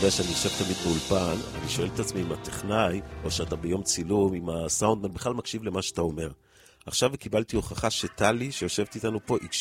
יודע שאני יושב תמיד באולפן, אני שואל את עצמי אם הטכנאי, או שאתה ביום צילום עם הסאונדמן, בכלל מקשיב למה שאתה אומר. עכשיו קיבלתי הוכחה שטלי, שיושבת איתנו פה,